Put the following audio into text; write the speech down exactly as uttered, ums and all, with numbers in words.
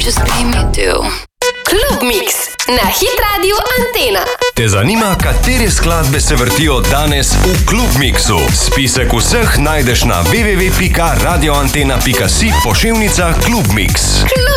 just made me do. Klub Mix na Hit Radio Antena. Te zanima, katere skladbe se vrtijo danes v Klub Mixu? Spisek vseh najdeš na w w w pika radioantena pika si poševnica Klub Mix.